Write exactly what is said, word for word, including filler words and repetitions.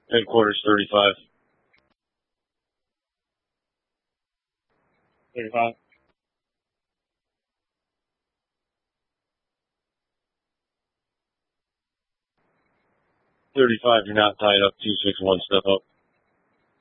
Headquarters thirty-five. thirty-five. thirty-five, you're not tied up. two six one, step up.